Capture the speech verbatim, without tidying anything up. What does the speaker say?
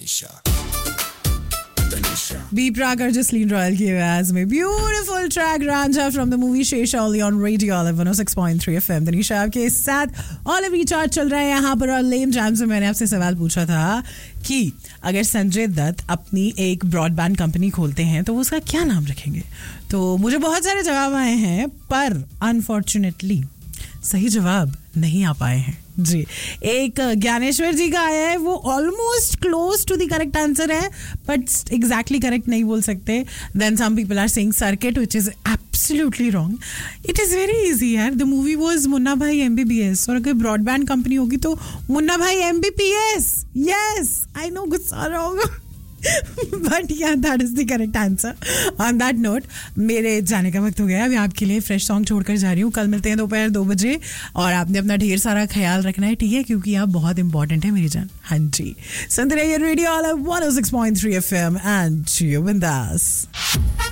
Tanisha. Tanisha. B Prague और Jasleen royal की आवाज में beautiful track Ranjha from the movie Shesha only on radio olive one O six point three FM. Tanisha आपके साथ olive recharge चल रहा है यहाँ पर। और लेम जैम से मैंने आपसे सवाल पूछा था कि अगर संजय दत्त अपनी एक ब्रॉडबैंड कंपनी खोलते हैं तो वो उसका क्या नाम रखेंगे। तो मुझे बहुत सारे जवाब आए हैं पर अनफॉर्चुनेटली सही जवाब नहीं आ पाए हैं जी। एक ज्ञानेश्वर जी का आया है, वो almost close to the correct answer है बट एग्जैक्टली करेक्ट नहीं बोल सकते। Then some people are saying circuit which is absolutely wrong. It is very easy यार। द मूवी वाज मुन्ना भाई एमबीबीएस और अगर ब्रॉडबैंड कंपनी होगी तो मुन्ना भाई एमबीपीएस। यस आई नो, गुस्सा रहा होगा बट या that is the correct answer. On that note मेरे जाने का वक्त हो गया। अभी आपके लिए फ्रेश सॉन्ग छोड़कर जा रही हूँ। कल मिलते हैं दोपहर दो बजे और आपने अपना ढेर सारा ख्याल रखना है, ठीक है, क्योंकि आप बहुत इंपॉर्टेंट है मेरी जान। हाँ जी, सुनते रहिए radio olive one O six point three FM and जियो बिंदास।